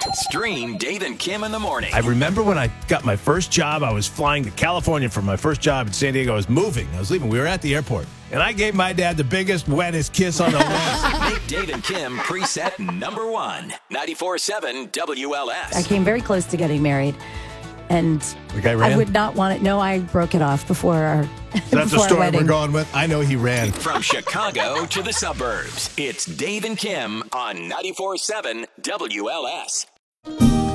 Stream Dave and Kim in the morning. I remember when I got my first job, I was flying to California for my first job in San Diego. I was moving. I was leaving. We were at the airport. And I gave my dad the biggest, wettest kiss on the lips. Make Dave and Kim preset number 1. 94.7 WLS. I came very close to getting married. And The guy ran? I would not want it. No, I broke it off before our That's the before our story wedding. we're going with. I know he ran. From Chicago to the suburbs, it's Dave and Kim on 94.7 WLS.